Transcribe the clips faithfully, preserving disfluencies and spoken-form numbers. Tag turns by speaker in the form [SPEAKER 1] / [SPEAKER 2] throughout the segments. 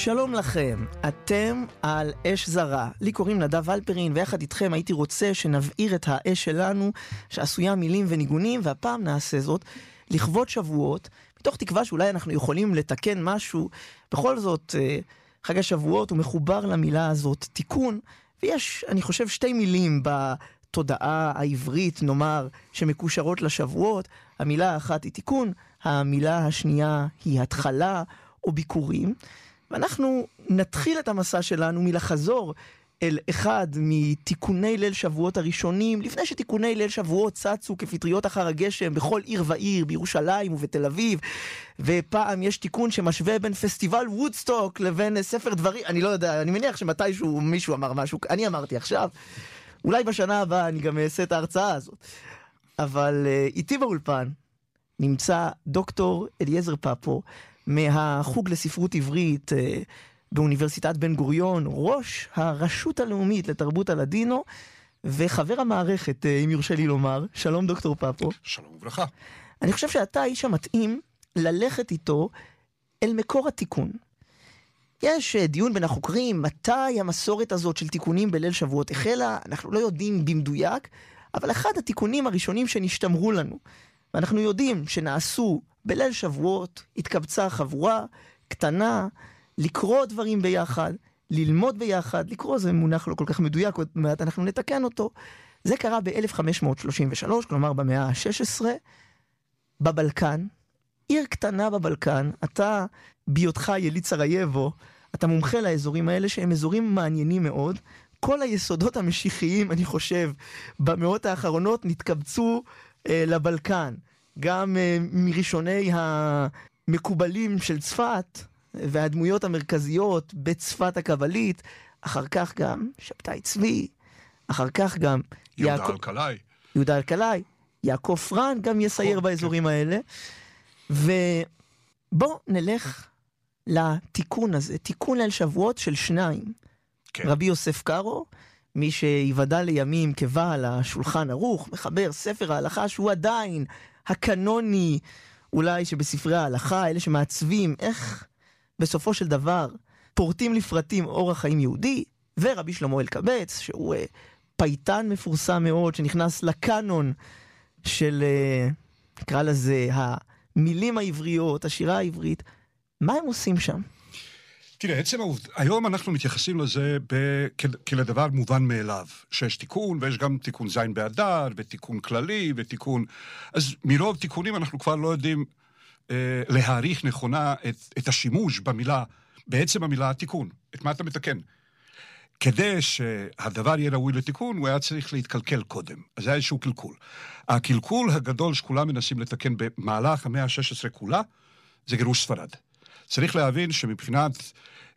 [SPEAKER 1] שלום לכם, אתם על אש זרה. לי קוראים נדב אלפרין, ויחד איתכם הייתי רוצה שנבעיר את האש שלנו, שעשויה מילים וניגונים, והפעם נעשה זאת לכבוד שבועות, מתוך תקווה שאולי אנחנו יכולים לתקן משהו. בכל זאת, חג השבועות הוא מחובר למילה הזאת, תיקון, ויש, אני חושב, שתי מילים בתודעה העברית, נאמר, שמקושרות לשבועות. המילה האחת היא תיקון, המילה השנייה היא התחלה או ביקורים. ואנחנו נתחיל את המסע שלנו מלחזור אל אחד מתיקוני ליל שבועות הראשונים, לפני שתיקוני ליל שבועות צצו כפטריות אחר הגשם בכל עיר ועיר, בירושלים ובתל אביב, ופעם יש תיקון שמשווה בין פסטיבל וודסטוק לבין ספר דברים, אני לא יודע, אני מניח שמתישהו מישהו אמר משהו, אני אמרתי עכשיו, אולי בשנה הבאה אני גם אעשה את ההרצאה הזאת, אבל uh, איתי באולפן נמצא דוקטור אליעזר פפו, מהחוג לספרות עברית אה, באוניברסיטת בן גוריון, ראש הרשות הלאומית לתרבות הלדינו, וחבר המערכת, אה, אם יורשה לי לומר. שלום דוקטור פפו.
[SPEAKER 2] שלום וברכה.
[SPEAKER 1] אני חושב שאתה האיש המתאים ללכת איתו אל מקור התיקון. יש אה, דיון בין החוקרים, מתי המסורת הזאת של תיקונים בליל שבועות החלה, אנחנו לא יודעים במדויק, אבל אחד התיקונים הראשונים שנשתמרו לנו, ואנחנו יודעים שנעשו בליל שבועות, התקבצה חבורה קטנה, לקרוא דברים ביחד, ללמוד ביחד, לקרוא זה מונח לא כל כך מדויק, עוד מעט אנחנו נתקן אותו. זה קרה ב-אלף חמש מאות שלושים ושלוש, כלומר במאה ה-שש עשרה, בבלקן, עיר קטנה בבלקן. אתה, בהיותך יליד סרייבו, אתה מומחה לאזורים האלה שהם אזורים מעניינים מאוד. כל היסודות המשיחיים, אני חושב, במאות האחרונות נתקבצו אה, לבלקן. גם uh, מראשוני המקובלים של צפת, והדמויות המרכזיות בצפת הקבלית, אחר כך גם שבתאי צבי, אחר כך גם
[SPEAKER 2] יהודה
[SPEAKER 1] יעקב...
[SPEAKER 2] אלקלעי.
[SPEAKER 1] יהודה אלקלעי, יעקב פרנק גם יסייר באזורים כן. האלה. ובוא נלך לתיקון הזה, תיקון ליל שבועות של שניים. כן. רבי יוסף קארו, מי שיוודע לימים כבעל השולחן ערוך, מחבר ספר ההלכה שהוא עדיין הקנוני, אולי שבספרי ההלכה, אלה שמעצבים איך בסופו של דבר פורטים לפרטים אורח חיים יהודי, ורבי שלמה אלקבץ, שהוא uh, פייטן מפורסם מאוד, שנכנס לקנון של, uh, נקרא לזה, המילים העבריות, השירה העברית. מה הם עושים שם?
[SPEAKER 2] תראה, עצם העובד, היום אנחנו מתייחסים לזה ב- כ- כלדבר מובן מאליו, שיש תיקון, ויש גם תיקון זין באדר, ותיקון כללי, ותיקון... אז מרוב תיקונים אנחנו כבר לא יודעים אה, להעריך נכונה את, את השימוש במילה, בעצם המילה התיקון, את מה אתה מתקן. כדי שהדבר יהיה ראוי לתיקון, הוא היה צריך להתקלקל קודם. אז זה היה איזשהו קלקול. הקלקול הגדול שכולם מנסים לתקן במהלך המאה ה-שש עשרה כולה, זה גירוש ספרד. צריך להבין שמבחינת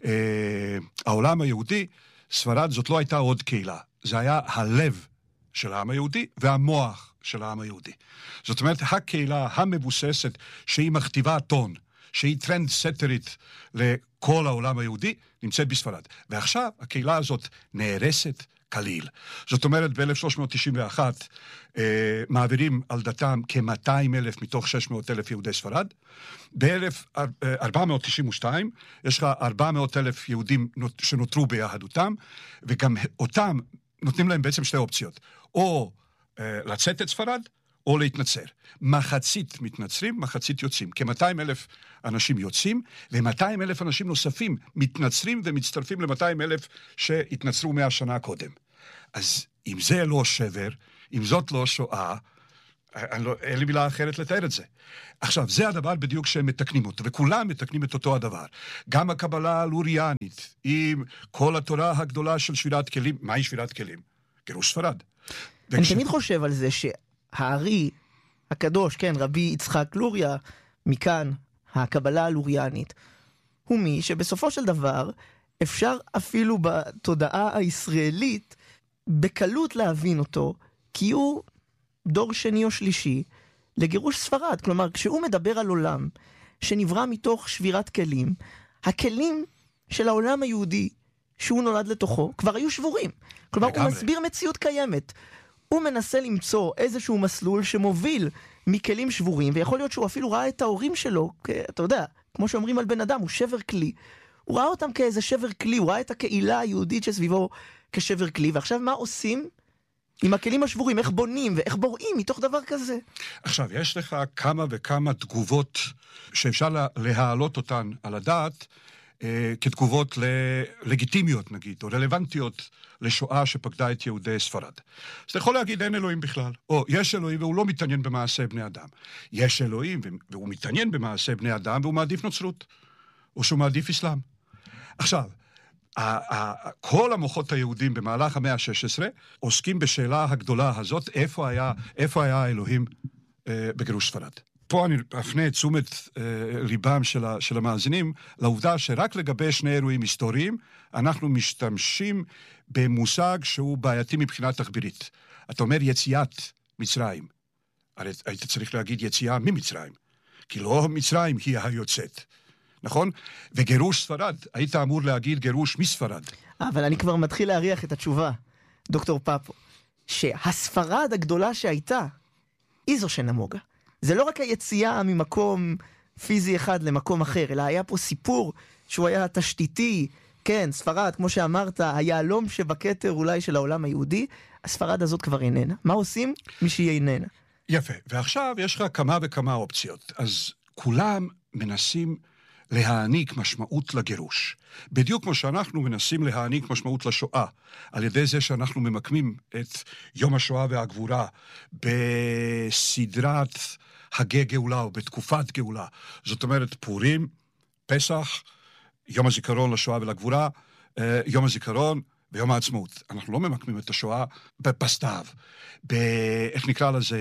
[SPEAKER 2] אה, העולם היהודי, ספרד זאת לא הייתה עוד קהילה. זה היה הלב של העם היהודי והמוח של העם היהודי. זאת אומרת, הקהילה המבוססת שהיא מכתיבה טון, שהיא טרנד סטרית לכל העולם היהודי, נמצאת בספרד. ועכשיו הקהילה הזאת נהרסת כליל. זאת אומרת, ב-אלף שלוש מאות תשעים ואחת אה, מעבירים על דתם כ-מאתיים אלף מתוך שש מאות אלף יהודי ספרד. ב-אלף ארבע מאות תשעים ושתיים יש לך ארבע מאות אלף יהודים שנותרו ביהדותם, וגם אותם נותנים להם בעצם שתי אופציות. או אה, לצאת את ספרד, או להתנצר. מחצית מתנצרים, מחצית יוצאים. כ-מאתיים אלף אנשים יוצאים, ו-מאתיים אלף אנשים נוספים מתנצרים ומצטרפים ל-מאתיים אלף שהתנצרו מאה שנה קודם. אז אם זה לא שבר, אם זאת לא שואה, לא, אין לי מילה אחרת לתאר את זה. עכשיו, זה הדבר בדיוק שהם מתקנים אותו, וכולם מתקנים את אותו הדבר. גם הקבלה הלוריאנית, עם כל התורה הגדולה של שבירת כלים, מהי שבירת כלים? גירוש ספרד.
[SPEAKER 1] אני
[SPEAKER 2] וכש...
[SPEAKER 1] תמיד חושב על זה שהארי הקדוש, כן, רבי יצחק לוריה, מכאן הקבלה הלוריאנית, הוא מי שבסופו של דבר אפשר אפילו בתודעה הישראלית בקלות להבין אותו, כי הוא דור שני או שלישי לגירוש ספרד. כלומר, כשהוא מדבר על עולם שנברא מתוך שבירת כלים, הכלים של העולם היהודי שהוא נולד לתוכו כבר היו שבורים. כלומר, הוא מסביר מציאות קיימת. הוא מנסה למצוא איזשהו מסלול שמוביל מכלים שבורים, ויכול להיות שהוא אפילו ראה את ההורים שלו, אתה יודע, כמו שאומרים על בן אדם, הוא שבר כלי. הוא ראה אותם כאיזה שבר כלי, הוא ראה את הקהילה היהודית שסביבו כשבר כלי, ועכשיו מה עושים עם הכלים השבורים? איך בונים ואיך בוראים מתוך דבר כזה?
[SPEAKER 2] עכשיו, יש לך כמה וכמה תגובות שאפשר לה, להעלות אותן על הדעת, אה, כתגובות לגיטימיות נגיד, או רלוונטיות לשואה שפקדה את יהודי ספרד. אז אתה יכול להגיד אין אלוהים בכלל, או יש אלוהים והוא לא מתעניין במעשה בני אדם. יש אלוהים והוא מתעניין במעשה בני אדם והוא מעדיף נוצרות, או שהוא מעדיף אסלאם. עכשיו, כל המוחות היהודים במהלך המאה ה-שש עשרה עוסקים בשאלה הגדולה הזאת, איפה היה, איפה היה האלוהים אה, בגירוש ספרד. פה אני אפנה את תשומת אה, ליבם של, ה, של המאזינים, לעובדה שרק לגבי שני אירועים היסטוריים, אנחנו משתמשים במושג שהוא בעייתי מבחינה תחבירית. אתה אומר יציאת מצרים. הרי היית צריך להגיד יציאה ממצרים, כי לא מצרים היא היוצאת. נכון? וגירוש ספרד, היית אמור להגיד גירוש מספרד.
[SPEAKER 1] אבל אני כבר מתחיל להריח את התשובה, דוקטור פאפו, שהספרד הגדולה שהייתה, היא זו שנמוגה. זה לא רק היציאה ממקום פיזי אחד למקום אחר, אלא היה פה סיפור שהוא היה תשתיתי, כן, ספרד, כמו שאמרת, היעלום שבכתר אולי של העולם היהודי, הספרד הזאת כבר איננה. מה עושים? מי שהיא איננה.
[SPEAKER 2] יפה, ועכשיו יש לך כמה וכמה אופציות. אז כולם מנסים להעניק משמעות לגירוש. בדיוק כמו שאנחנו מנסים להעניק משמעות לשואה, על ידי זה שאנחנו ממקמים את יום השואה והגבורה בסדרת הגי גאולה או בתקופת גאולה. זאת אומרת, פורים, פסח, יום הזיכרון לשואה ולגבורה, יום הזיכרון ויום העצמאות. אנחנו לא ממקמים את השואה בפסתיו, ב... איך נקרא לזה?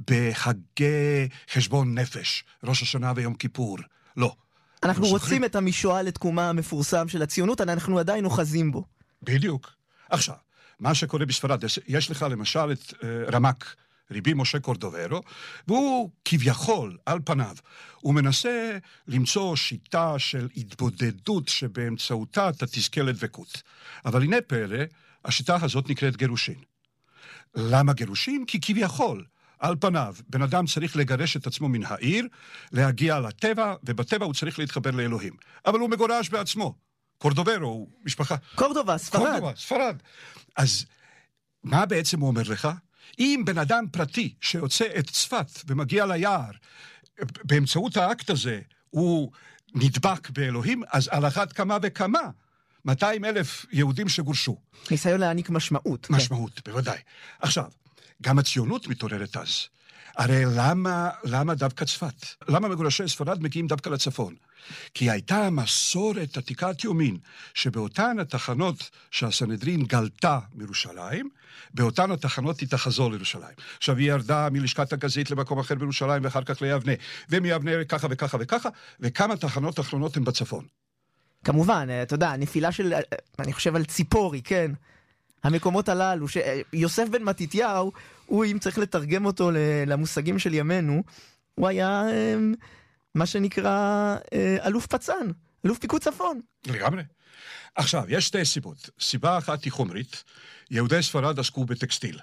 [SPEAKER 2] בחגי חשבון נפש, ראש השנה ויום כיפור. לא.
[SPEAKER 1] אנחנו רוצים את המשואה לתקומה המפורסם של הציונות, אנחנו עדיין אוחזים בו.
[SPEAKER 2] בדיוק. עכשיו, מה שקורה בספרד, יש לך למשל את uh, רמק, ריבי משה קורדוברו, והוא כביכול, על פניו, הוא מנסה למצוא שיטה של התבודדות שבאמצעותה אתה תזכה לדבקות. אבל הנה פלא, השיטה הזאת נקראת גירושין. למה גירושין? כי כביכול, על פניו, בן אדם צריך לגרש את עצמו מן העיר, להגיע לטבע, ובטבע הוא צריך להתחבר לאלוהים. אבל הוא מגורש בעצמו. קורדוברו הוא משפחה.
[SPEAKER 1] קורדובה, ספרד.
[SPEAKER 2] קורדובה, ספרד. אז מה בעצם הוא אומר לך? אם בן אדם פרטי שיוצא את צפת ומגיע ליער, באמצעות האקט הזה הוא נדבק באלוהים, אז על אחת כמה וכמה, מאתיים אלף יהודים שגורשו.
[SPEAKER 1] ניסיון להעניק משמעות.
[SPEAKER 2] משמעות, כן. בוודאי. עכשיו, גם הציונות מתעוררת אז. הרי למה, למה דווקא צפת? למה מגורשי ספרד מגיעים דווקא לצפון? כי הייתה מסורת עתיקת יומין, שבאותן התחנות שהסנהדרין גלתה מירושלים, באותן התחנות היא תחזור לירושלים. עכשיו היא ירדה מלשכת הגזית למקום אחר בירושלים, ואחר כך ליבנה, ומיבנה ככה וככה וככה, וכמה תחנות אחרונות הן בצפון.
[SPEAKER 1] כמובן, אתה יודע, נפילה של, אני חושב על ציפורי, כן? המקומות הללו, שיוסף בן מתתיהו, הוא, אם צריך לתרגם אותו למושגים של ימינו, הוא היה מה שנקרא אלוף פצן, אלוף פיקוד צפון.
[SPEAKER 2] לגמרי. עכשיו, יש שתי סיבות. סיבה אחת היא חומרית, יהודי ספרד עסקו בטקסטיל.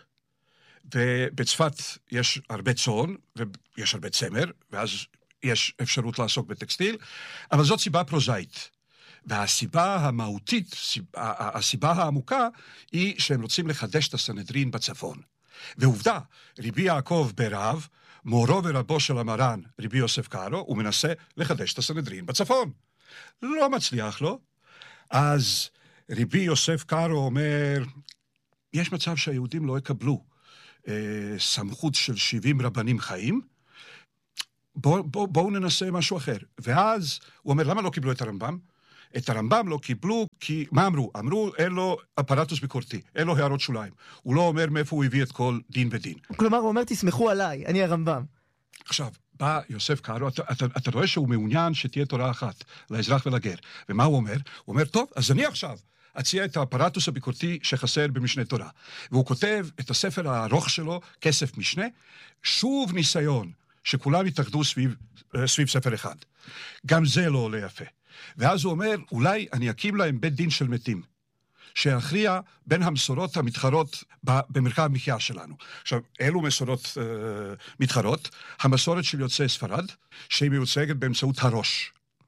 [SPEAKER 2] ובצפת יש הרבה צאן, ויש הרבה צמר, ואז יש אפשרות לעסוק בטקסטיל, אבל זאת סיבה פרוזאית. והסיבה המהותית, הסיבה העמוקה, היא שהם רוצים לחדש את הסנהדרין בצפון. ועובדה, רבי יעקב ברב, מורו ורבו של המרן, רבי יוסף קארו, הוא מנסה לחדש את הסנהדרין בצפון. לא מצליח לו. אז רבי יוסף קארו אומר, יש מצב שהיהודים לא יקבלו אה, סמכות של שבעים רבנים חיים, בואו בוא, בוא ננסה משהו אחר. ואז הוא אומר, למה לא קיבלו את הרמב"ם? את הרמב"ם לא קיבלו, כי מה אמרו? אמרו, אין לו אפרטוס ביקורתי, אין לו הערות שוליים. הוא לא אומר מאיפה הוא הביא את כל דין ודין.
[SPEAKER 1] כלומר, הוא אומר, תסמכו עליי, אני הרמב"ם.
[SPEAKER 2] עכשיו, בא יוסף קארו, אתה, אתה, אתה רואה שהוא מעוניין שתהיה תורה אחת, לאזרח ולגר. ומה הוא אומר? הוא אומר, טוב, אז אני עכשיו אציע את האפרטוס הביקורתי שחסר במשנה תורה. והוא כותב את הספר הארוך שלו, כסף משנה, שוב ניסיון שכולם יתאחדו סביב, סביב ספר אחד. גם זה לא עולה יפה. ואז הוא אומר, אולי אני אקים להם בית דין של מתים, שיכריע בין המסורות המתחרות במרחב המחיה שלנו. עכשיו, אלו מסורות uh, מתחרות, המסורת של יוצאי ספרד, שהיא מיוצגת באמצעות הראש.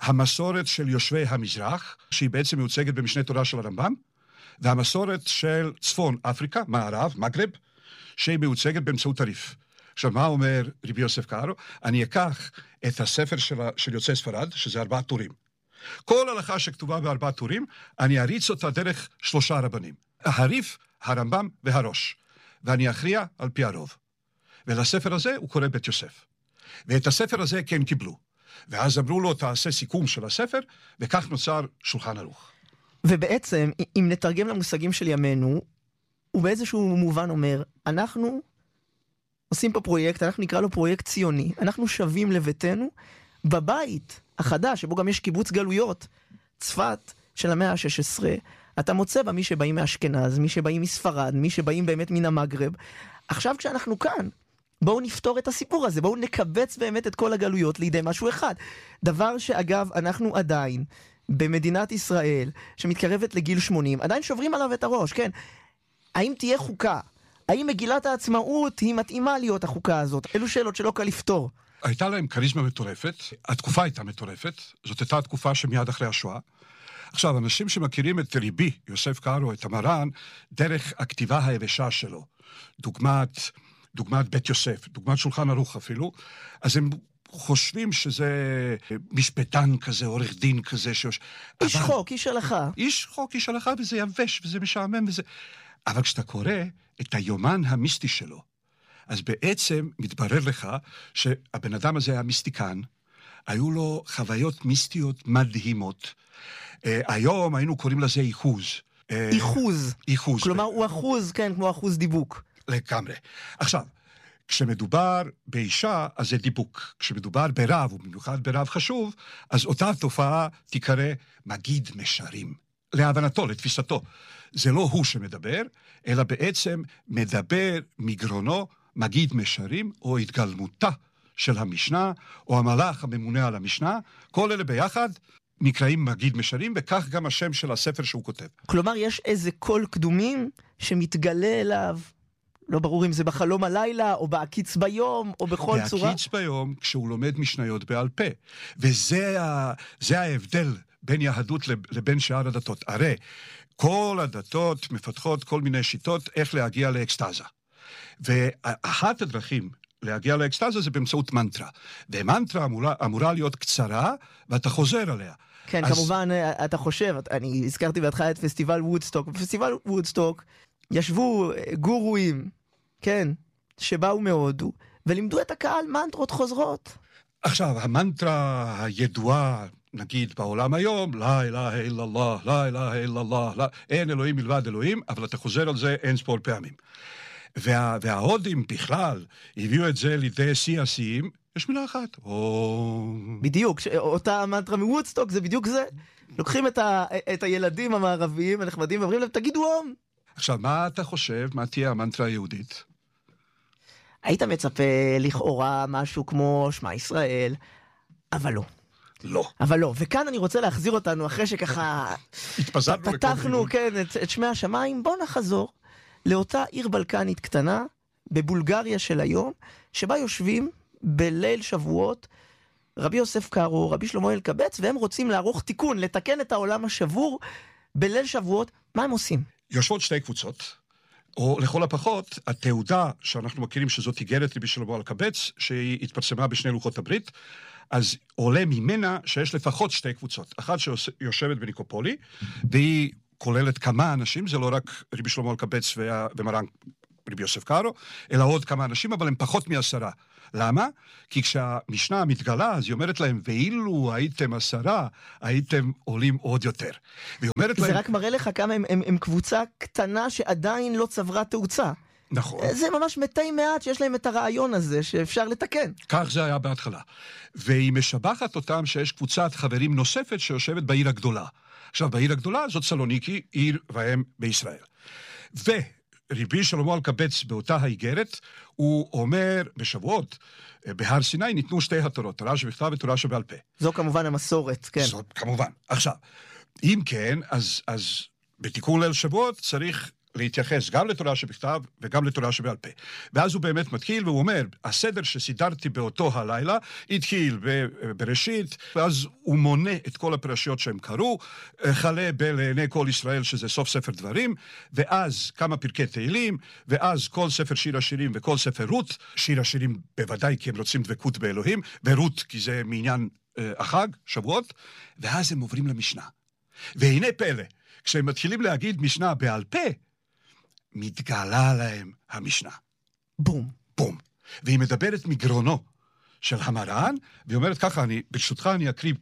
[SPEAKER 2] המסורת של יושבי המזרח, שהיא בעצם מיוצגת במשנה תורה של הרמב"ם, והמסורת של צפון אפריקה, מערב, מגרב, שהיא מיוצגת באמצעות הריף. עכשיו, מה אומר רבי יוסף קארו? אני אקח את הספר של, של יוצאי ספרד, שזה ארבעה טורים. כל הלכה שכתובה בארבעה טורים, אני אריץ אותה דרך שלושה רבנים. הריף, הרמב"ם והראש. ואני אכריע על פי הרוב. ולספר הזה הוא קורא בית יוסף. ואת הספר הזה כן קיבלו. ואז אמרו לו, תעשה סיכום של הספר, וכך נוצר שולחן ערוך.
[SPEAKER 1] ובעצם, אם נתרגם למושגים של ימינו, הוא באיזשהו מובן אומר, אנחנו עושים פה פרויקט, אנחנו נקרא לו פרויקט ציוני, אנחנו שווים לביתנו, בבית החדש, שבו גם יש קיבוץ גלויות, צפת של המאה ה-שש עשרה, אתה מוצא בה מי שבאים מאשכנז, מי שבאים מספרד, מי שבאים באמת מן המגרב. עכשיו כשאנחנו כאן, בואו נפתור את הסיפור הזה, בואו נקבץ באמת את כל הגלויות לידי משהו אחד. דבר שאגב, אנחנו עדיין, במדינת ישראל, שמתקרבת לגיל שמונים, עדיין שוברים עליו את הראש, כן? האם תהיה חוקה? האם מגילת העצמאות היא מתאימה להיות החוקה הזאת? אלו שאלות שלא קל לפתור.
[SPEAKER 2] הייתה להם כריזמה מטורפת, התקופה הייתה מטורפת, זאת הייתה התקופה שמיד אחרי השואה. עכשיו, אנשים שמכירים את ריבי, יוסף קארו, את המרן, דרך הכתיבה היבשה שלו, דוגמת, דוגמת בית יוסף, דוגמת שולחן ערוך אפילו, אז הם חושבים שזה משפטן כזה, עורך דין כזה. שיש...
[SPEAKER 1] איש
[SPEAKER 2] אבל...
[SPEAKER 1] חוק, איש הלכה.
[SPEAKER 2] איש חוק, איש הלכה, וזה יבש, וזה משעמם, וזה... אבל כשאתה קורא את היומן המיסטי שלו, אז בעצם מתברר לך שהבן אדם הזה היה מיסטיקן, היו לו חוויות מיסטיות מדהימות. Uh, היום היינו קוראים לזה איחוז.
[SPEAKER 1] איחוז.
[SPEAKER 2] איחוז.
[SPEAKER 1] כלומר, הוא אחוז, כן, כמו אחוז דיבוק.
[SPEAKER 2] לגמרי. עכשיו, כשמדובר באישה, אז זה דיבוק. כשמדובר ברב, ובמיוחד ברב חשוב, אז אותה תופעה תיקרא מגיד משרים. להבנתו, לתפיסתו. זה לא הוא שמדבר, אלא בעצם מדבר מגרונו, מגיד משרים, או התגלמותה של המשנה, או המלאך הממונה על המשנה. כל אלה ביחד נקראים מגיד משרים, וכך גם השם של הספר שהוא כותב.
[SPEAKER 1] כלומר, יש איזה קול קדומים שמתגלה אליו, לא ברור אם זה בחלום הלילה, או בעקיץ ביום, או בכל צורה.
[SPEAKER 2] בעקיץ ביום, כשהוא לומד משניות בעל פה. וזה ה... זה ההבדל בין יהדות לבין שאר הדתות. הרי כל הדתות מפתחות כל מיני שיטות איך להגיע לאקסטאזה. ואחת הדרכים להגיע לאקסטאזה זה באמצעות מנטרה. ומנטרה אמורה, אמורה להיות קצרה, ואתה חוזר עליה.
[SPEAKER 1] כן, אז... כמובן, אתה חושב, אני הזכרתי בהתחלה את פסטיבל וודסטוק. בפסטיבל וודסטוק ישבו גורואים, כן, שבאו מהודו, ולימדו את הקהל מנטרות חוזרות.
[SPEAKER 2] עכשיו, המנטרה הידועה, נגיד בעולם היום, לא אלה אלה אללה, לא אלה אלה אללה, לא, אין אלוהים מלבד אלוהים, אבל אתה חוזר על זה אין ספור פעמים. וה, וההודים בכלל הביאו את זה לידי שיא השיאים, יש מילה אחת. או...
[SPEAKER 1] בדיוק, אותה מנטרה מוודסטוק זה בדיוק זה. לוקחים את, ה, את הילדים המערביים הנחמדים ואומרים להם, תגידו אום.
[SPEAKER 2] עכשיו, מה אתה חושב, מה תהיה המנטרה היהודית?
[SPEAKER 1] היית מצפה לכאורה משהו כמו שמע ישראל, אבל לא.
[SPEAKER 2] לא.
[SPEAKER 1] אבל לא. וכאן אני רוצה להחזיר אותנו אחרי שככה...
[SPEAKER 2] התפזרנו
[SPEAKER 1] פתחנו, כן, את, את שמי השמיים. בואו נחזור לאותה עיר בלקנית קטנה, בבולגריה של היום, שבה יושבים בליל שבועות רבי יוסף קארו, רבי שלמה אלקבץ, והם רוצים לערוך תיקון, לתקן את העולם השבור בליל שבועות. מה הם עושים?
[SPEAKER 2] יושבות שתי קבוצות, או לכל הפחות, התעודה שאנחנו מכירים שזאת איגרת רבי שלמה אלקבץ, שהיא התפרסמה בשני לוחות הברית, אז עולה ממנה שיש לפחות שתי קבוצות. אחת שיושבת בניקופולי, והיא כוללת כמה אנשים, זה לא רק רבי שלמה אלקבץ ומרן רבי יוסף קארו, אלא עוד כמה אנשים, אבל הם פחות מעשרה. למה? כי כשהמשנה מתגלה, אז היא אומרת להם, ואילו הייתם עשרה, הייתם עולים עוד יותר. והיא אומרת
[SPEAKER 1] זה
[SPEAKER 2] להם...
[SPEAKER 1] רק מראה לך כמה הם, הם, הם קבוצה קטנה שעדיין לא צברה תאוצה.
[SPEAKER 2] נכון.
[SPEAKER 1] זה ממש מתי מעט שיש להם את הרעיון הזה שאפשר לתקן.
[SPEAKER 2] כך זה היה בהתחלה. והיא משבחת אותם שיש קבוצת חברים נוספת שיושבת בעיר הגדולה. עכשיו, בעיר הגדולה זאת סלוניקי, עיר והם בישראל. ורבי שלמה אלקבץ באותה האיגרת, הוא אומר בשבועות, בהר סיני ניתנו שתי התורות, תורה שבכתב ותורה שבעל פה.
[SPEAKER 1] זו כמובן המסורת, כן.
[SPEAKER 2] זאת כמובן. עכשיו, אם כן, אז, אז בתיקון ליל שבועות צריך להתייחס גם לתורה שבכתב וגם לתורה שבעל פה. ואז הוא באמת מתחיל והוא אומר, הסדר שסידרתי באותו הלילה התחיל בראשית, ואז הוא מונה את כל הפרשיות שהם קראו, חלה בלעיני כל ישראל שזה סוף ספר דברים, ואז כמה פרקי תהילים, ואז כל ספר שיר השירים וכל ספר רות, שיר השירים בוודאי כי הם רוצים דבקות באלוהים, ורות כי זה מעניין החג, שבועות, ואז הם עוברים למשנה. והנה פלא, כשהם מתחילים להגיד משנה בעל פה, מתגלה להם המשנה.
[SPEAKER 1] בום.
[SPEAKER 2] בום. והיא מדברת מגרונו של המרן, והיא אומרת ככה, אני, ברשותך אני אקריא,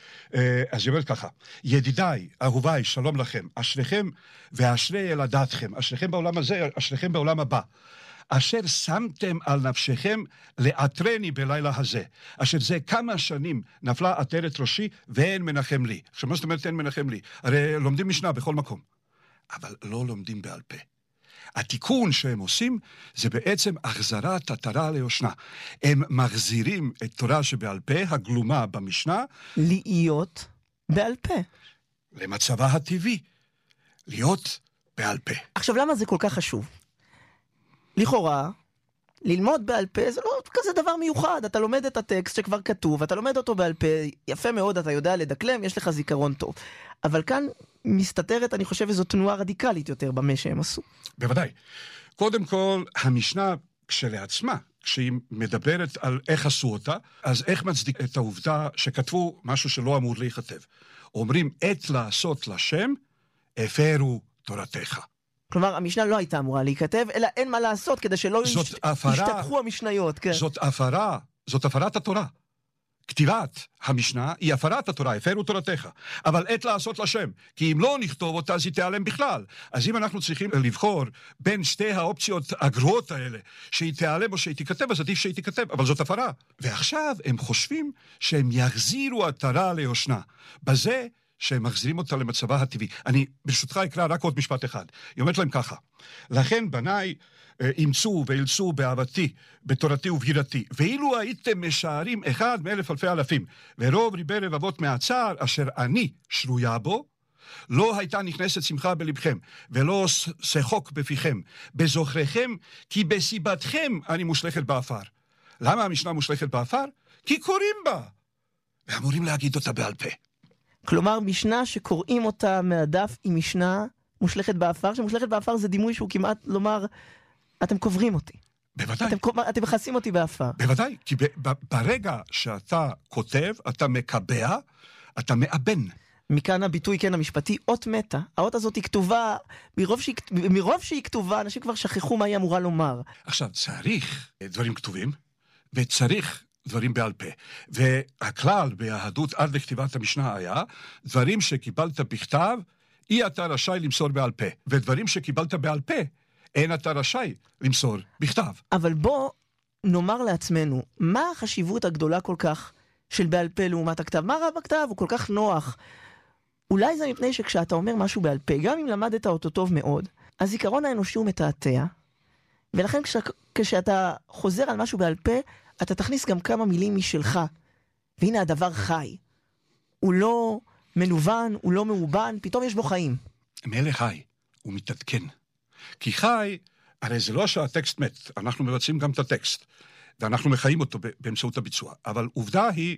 [SPEAKER 2] אז היא אומרת ככה, ידידיי, אהוביי, שלום לכם, אשריכם ואשרי ילדתכם, אשריכם בעולם הזה, אשריכם בעולם הבא. אשר שמתם על נפשכם לעטרני בלילה הזה, אשר זה כמה שנים נפלה עטרת ראשי ואין מנחם לי. עכשיו מה זאת אומרת אין מנחם לי? הרי לומדים משנה בכל מקום, אבל לא לומדים בעל פה. התיקון שהם עושים זה בעצם החזרת התורה ליושנה. הם מחזירים את תורה שבעל פה, הגלומה במשנה,
[SPEAKER 1] להיות בעל פה.
[SPEAKER 2] למצבה הטבעי, להיות בעל פה.
[SPEAKER 1] עכשיו למה זה כל כך חשוב? לכאורה, ללמוד בעל פה זה לא כזה דבר מיוחד. אתה לומד את הטקסט שכבר כתוב, אתה לומד אותו בעל פה, יפה מאוד, אתה יודע לדקלם, יש לך זיכרון טוב. אבל כאן מסתתרת, אני חושב, איזו תנועה רדיקלית יותר במה שהם עשו.
[SPEAKER 2] בוודאי. קודם כל, המשנה כשלעצמה, כשהיא מדברת על איך עשו אותה, אז איך מצדיק את העובדה שכתבו משהו שלא אמור להיכתב. אומרים, עת לעשות לשם, הפרו תורתך.
[SPEAKER 1] כלומר, המשנה לא הייתה אמורה להיכתב, אלא אין מה לעשות כדי שלא יש...
[SPEAKER 2] הפרה,
[SPEAKER 1] ישתתחו המשניות. כן.
[SPEAKER 2] זאת הפרה, זאת הפרת התורה. כתיבת המשנה היא הפרת התורה, הפרו תורתך. אבל עת לעשות לשם, כי אם לא נכתוב אותה, אז היא תיעלם בכלל. אז אם אנחנו צריכים לבחור בין שתי האופציות הגרועות האלה, שהיא תיעלם או שהיא תיכתב, אז עדיף שהיא תיכתב, אבל זאת הפרה. ועכשיו הם חושבים שהם יחזירו התורה ליושנה. בזה שהם מחזירים אותה למצבה הטבעי. אני ברשותך אקרא רק עוד משפט אחד. היא אומרת להם ככה, לכן בניי אימצו ואילצו באהבתי, בתורתי ובהירתי, ואילו הייתם משערים אחד מאלף אלפי אלפים, ורוב ריבי רבבות מהצער אשר אני שרויה בו, לא הייתה נכנסת שמחה בלבכם, ולא שחוק בפיכם, בזוכריכם, כי בסיבתכם אני מושלכת באפר. למה המשנה מושלכת באפר? כי קוראים בה, ואמורים להגיד אותה בעל פה.
[SPEAKER 1] כלומר, משנה שקוראים אותה מהדף היא משנה מושלכת באפר, שמושלכת באפר זה דימוי שהוא כמעט לומר, אתם קוברים אותי.
[SPEAKER 2] בוודאי.
[SPEAKER 1] אתם, אתם מכסים אותי באפר.
[SPEAKER 2] בוודאי, כי ב, ב, ברגע שאתה כותב, אתה מקבע, אתה מאבן.
[SPEAKER 1] מכאן הביטוי, כן, המשפטי, אות מתה. האות הזאת היא כתובה, מרוב שהיא, מרוב שהיא כתובה, אנשים כבר שכחו מה היא אמורה לומר.
[SPEAKER 2] עכשיו, צריך דברים כתובים, וצריך דברים בעל פה. והכלל ביהדות עד לכתיבת המשנה היה, דברים שקיבלת בכתב, אי אתה רשאי למסור בעל פה. ודברים שקיבלת בעל פה, אין אתה רשאי למסור בכתב.
[SPEAKER 1] אבל בוא נאמר לעצמנו, מה החשיבות הגדולה כל כך של בעל פה לעומת הכתב? מה רע בכתב? הוא כל כך נוח. אולי זה מפני שכשאתה אומר משהו בעל פה, גם אם למדת אותו טוב מאוד, הזיכרון האנושי הוא מתעתע, ולכן כש, כשאתה חוזר על משהו בעל פה, אתה תכניס גם כמה מילים משלך. והנה הדבר חי. הוא לא מנוון, הוא לא מאובן, פתאום יש בו חיים.
[SPEAKER 2] מלך חי, הוא מתעדכן. כי חי, הרי זה לא שהטקסט מת, אנחנו מבצעים גם את הטקסט, ואנחנו מחיים אותו באמצעות הביצוע. אבל עובדה היא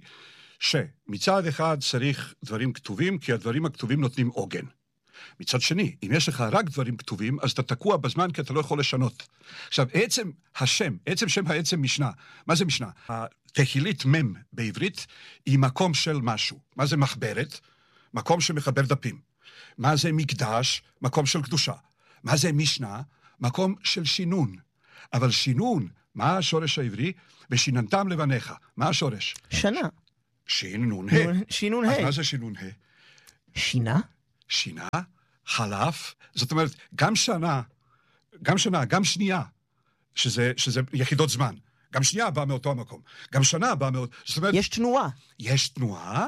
[SPEAKER 2] שמצד אחד צריך דברים כתובים, כי הדברים הכתובים נותנים עוגן. מצד שני, אם יש לך רק דברים כתובים, אז אתה תקוע בזמן כי אתה לא יכול לשנות. עכשיו, עצם השם, עצם שם העצם משנה, מה זה משנה? התהילית מם בעברית היא מקום של משהו. מה זה מחברת? מקום שמחבר דפים. מה זה מקדש? מקום של קדושה. מה זה משנה? מקום של שינון. אבל שינון, מה השורש העברי? ושיננתם לבניך. מה השורש?
[SPEAKER 1] שנה.
[SPEAKER 2] שינון ה.
[SPEAKER 1] שינון ה.
[SPEAKER 2] אז מה זה שינון ה?
[SPEAKER 1] שינה?
[SPEAKER 2] שינה, חלף, זאת אומרת, גם שנה, גם שנה, גם שנייה, שזה, שזה יחידות זמן, גם שנייה באה מאותו המקום, גם שנה באה מאותו, זאת אומרת...
[SPEAKER 1] יש תנועה.
[SPEAKER 2] יש תנועה,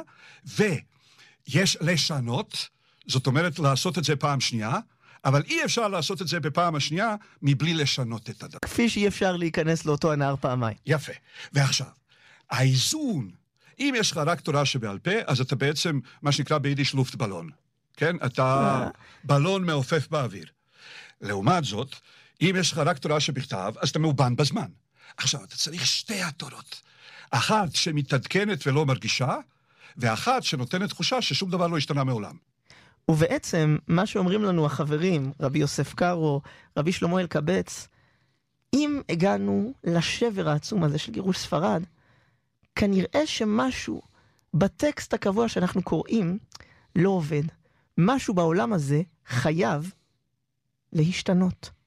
[SPEAKER 2] ויש לשנות, זאת אומרת, לעשות את זה פעם שנייה, אבל אי אפשר לעשות את זה בפעם השנייה, מבלי לשנות את הדבר.
[SPEAKER 1] כפי שאי אפשר להיכנס לאותו הנהר פעמיים.
[SPEAKER 2] יפה. ועכשיו, האיזון, אם יש לך רק תורה שבעל פה, אז אתה בעצם, מה שנקרא ביידיש לופט בלון. כן? אתה בלון מעופף באוויר. לעומת זאת, אם יש לך רק תורה שבכתב, אז אתה מאובן בזמן. עכשיו, אתה צריך שתי התורות. אחת שמתעדכנת ולא מרגישה, ואחת שנותנת תחושה ששום דבר לא השתנה מעולם.
[SPEAKER 1] ובעצם, מה שאומרים לנו החברים, רבי יוסף קארו, רבי שלמה אלקבץ, אם הגענו לשבר העצום הזה של גירוש ספרד, כנראה שמשהו בטקסט הקבוע שאנחנו קוראים לא עובד. משהו בעולם הזה חייב להשתנות.